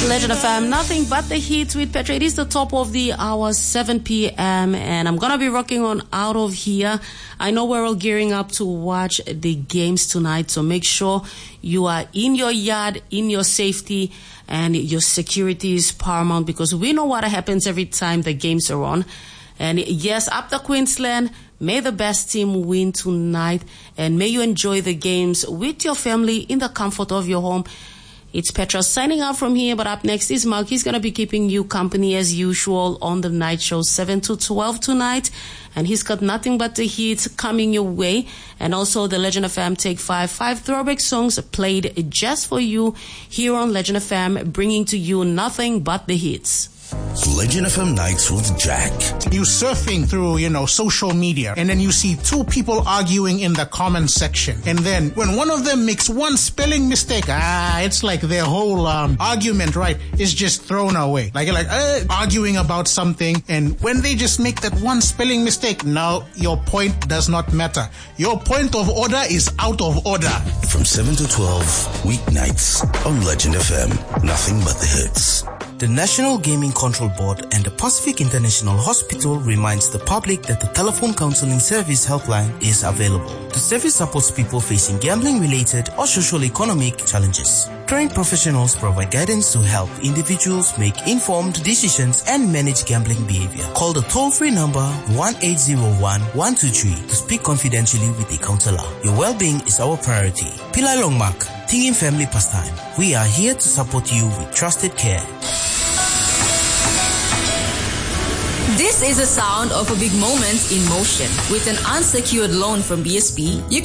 Legend FM, nothing but the hits with Petra. It is the top of the hour, 7 p.m. and I'm going to be rocking on out of here. I know we're all gearing up to watch the games tonight, so make sure you are in your yard, in your safety, and your security is paramount because we know what happens every time the games are on. And yes, up the Queensland, may the best team win tonight, and may you enjoy the games with your family in the comfort of your home. It's Petra signing out from here, but up next is Mark. He's going to be keeping you company as usual on the night show, 7 to 12 tonight. And he's got nothing but the hits coming your way. And also the Legend FM Take 5 throwback songs played just for you here on Legend FM, bringing to you nothing but the hits. Legend FM Nights with Jack. You're surfing through, social media, and then you see two people arguing in the comment section. And then when one of them makes one spelling mistake, it's like their whole argument, right, is just thrown away. Like arguing about something, and when they just make that one spelling mistake, now your point does not matter. Your point of order is out of order. From 7 to 12, weeknights on Legend FM. Nothing but the hits. The National Gaming Control Board and the Pacific International Hospital reminds the public that the telephone counseling service helpline is available. The service supports people facing gambling-related or social-economic challenges. Trained professionals provide guidance to help individuals make informed decisions and manage gambling behavior. Call the toll-free number 1-801-123 to speak confidentially with a counselor. Your well-being is our priority. Pillai Longmark, Tingin Family Pastime. We are here to support you with trusted care. This is a sound of a big moment in motion. With an unsecured loan from BSP, you